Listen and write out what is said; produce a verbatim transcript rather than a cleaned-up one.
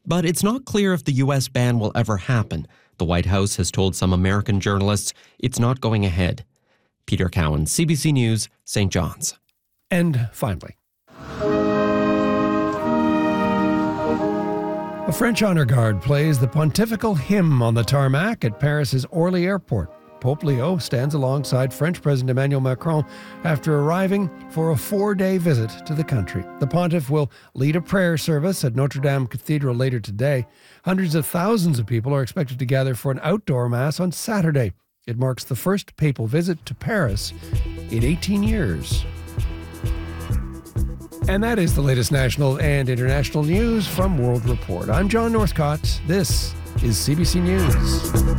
But it's not clear if the U S ban will ever happen. The White House has told some American journalists it's not going ahead. Peter Cowan, C B C News, Saint John's. And finally, a French honor guard plays the pontifical hymn on the tarmac at Paris's Orly Airport. Pope Leo stands alongside French President Emmanuel Macron after arriving for a four-day visit to the country. The pontiff will lead a prayer service at Notre Dame Cathedral later today. Hundreds of thousands of people are expected to gather for an outdoor mass on Saturday. It marks the first papal visit to Paris in eighteen years. And that is the latest national and international news from World Report. I'm John Northcott. This is C B C News.